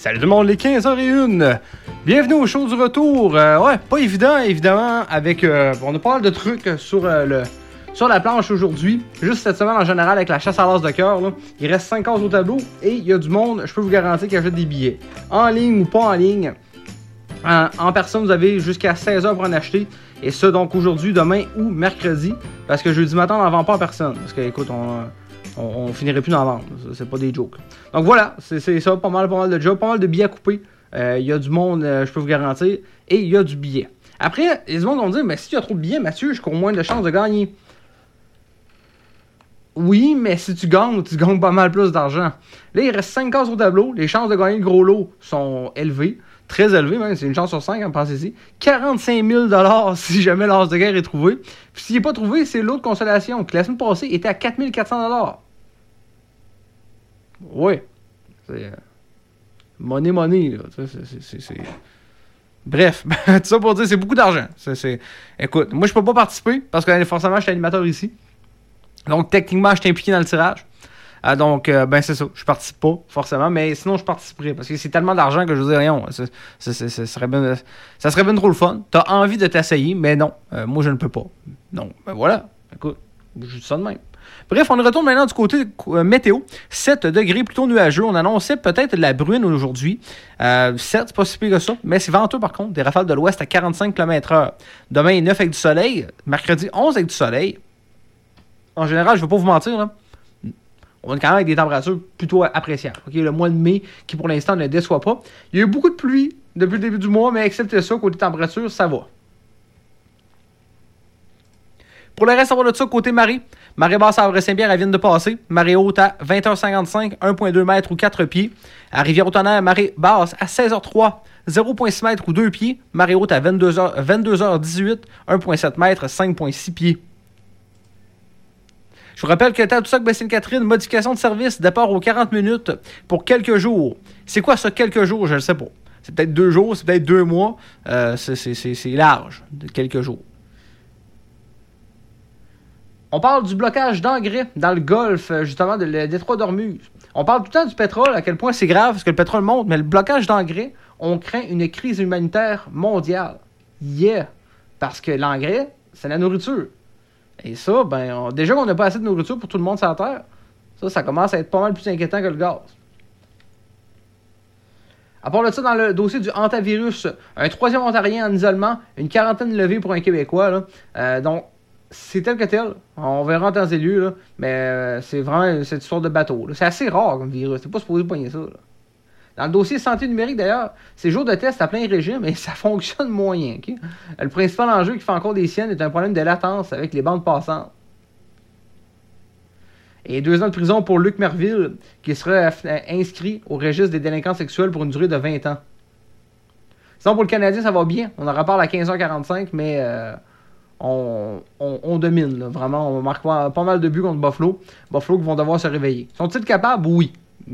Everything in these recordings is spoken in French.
Salut tout le monde, les 15h01. Bienvenue au show du retour. Ouais, pas évident, évidemment, avec... on a pas mal de trucs sur la planche aujourd'hui. Juste cette semaine, en général, avec la chasse à l'as de cœur, là, il reste 5 cases au tableau et il y a du monde, je peux vous garantir, qui achète des billets. En ligne ou pas en ligne. En personne, vous avez jusqu'à 16h pour en acheter. Et ça, donc, aujourd'hui, demain ou mercredi. Parce que jeudi matin, on n'en vend pas en personne. Parce que, écoute, on finirait plus d'en vendre. C'est pas des jokes. Donc voilà, c'est ça, pas mal de jobs, pas mal de billets à couper. Il y a du monde, je peux vous garantir, et il y a du billet. Après, les gens vont me dire, mais si tu as trop de billets, Mathieu, je cours moins de chances de gagner. Oui, mais si tu gagnes pas mal plus d'argent. Là, il reste 5 cases au tableau. Les chances de gagner le gros lot sont élevées. Très élevées, même. C'est une chance sur 5, hein, pensez-y. 45 000 $ si jamais l'as de guerre est trouvé. Puis s'il n'est pas trouvé, c'est l'autre consolation, qui la semaine passée était à 4 400 $. Oui. C'est... money, là. C'est... Bref, tout ça pour dire, c'est beaucoup d'argent. Écoute, moi, je peux pas participer, parce que forcément, je suis animateur ici. Donc, techniquement, je suis impliqué dans le tirage. Donc, c'est ça. Je participe pas, forcément, mais sinon, je participerai. Parce que c'est tellement d'argent que je veux dire, rien. Ça serait bien trop le fun. T'as envie de t'essayer, mais non. Moi, je ne peux pas. Non, ben voilà. Écoute, je dis ça de même. Bref, on retourne maintenant du côté météo. 7 degrés, plutôt nuageux. On annonçait peut-être de la bruine aujourd'hui. 7, c'est pas si pire que ça. Mais c'est venteux, par contre. Des rafales de l'ouest à 45 km/h. Demain, 9 avec du soleil. Mercredi, 11 avec du soleil. En général, je ne vais pas vous mentir, là. On est quand même avec des températures plutôt appréciables. Okay? Le mois de mai, qui pour l'instant ne déçoit pas. Il y a eu beaucoup de pluie depuis le début du mois, mais excepté ça, côté température, ça va. Pour le reste, on va de ça côté marée. Marée basse à Havre-Saint-Pierre, elle vient de passer. Marée haute à 20h55, 1,2 m ou 4 pieds. À Rivière-au-Tonnerre, marée basse à 16h03, 0,6 m ou 2 pieds. Marée haute à 22h18, 1,7 m, 5,6 pieds. Je vous rappelle que Tadoussac-Baie-Sainte-Catherine, modification de service, départ aux 40 minutes pour quelques jours. C'est quoi ça, quelques jours? Je ne sais pas. C'est peut-être 2 jours, c'est peut-être 2 mois. C'est large, de quelques jours. On parle du blocage d'engrais dans le golfe, justement, de le détroit d'Ormuz. On parle tout le temps du pétrole, à quel point c'est grave, parce que le pétrole monte, mais le blocage d'engrais, on craint une crise humanitaire mondiale. Yeah! Parce que l'engrais, c'est la nourriture. Et ça, déjà qu'on n'a pas assez de nourriture pour tout le monde sur la Terre, ça commence à être pas mal plus inquiétant que le gaz. À part de ça, dans le dossier du hantavirus, un 3e Ontarien en isolement, une quarantaine levée pour un Québécois. Là. Donc, c'est tel que tel. On verra en temps et lieu, là. Mais c'est vraiment cette histoire de bateau. Là. C'est assez rare comme virus. C'est pas supposé pogner ça. Là. Dans le dossier santé numérique, d'ailleurs, c'est jour de test à plein régime et ça fonctionne moyen. Okay? Le principal enjeu qui fait encore des siennes est un problème de latence avec les bandes passantes. Et 2 ans de prison pour Luc Merville, qui sera inscrit au registre des délinquants sexuels pour une durée de 20 ans. Sinon, pour le Canadien, ça va bien. On en reparle à 15h45, mais on domine. Là. Vraiment, on marque pas mal de buts contre Buffalo. Buffalo qui vont devoir se réveiller. Sont-ils capables? Oui.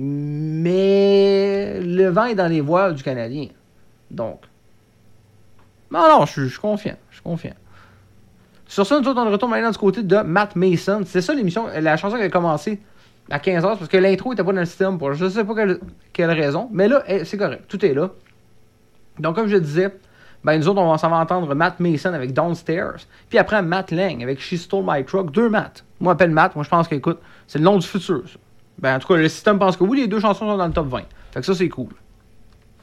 Mais le vent est dans les voiles du Canadien. Donc. Non, je suis confiant. Sur ça, nous autres, on retourne maintenant du côté de Matt Mason. C'est ça l'émission, la chanson qui a commencé à 15h, parce que l'intro n'était pas dans le système pour je ne sais pas quelle raison. Mais là, c'est correct. Tout est là. Donc, comme je disais, nous autres, on s'en va entendre Matt Mason avec Downstairs. Puis après, Matt Lang avec She Stole My Truck. 2 Matt. Moi, j'appelle Matt. Moi, je pense qu'écoute, c'est le nom du futur, ça. En tout cas, le système pense que oui, les 2 chansons sont dans le top 20. Fait que ça, c'est cool.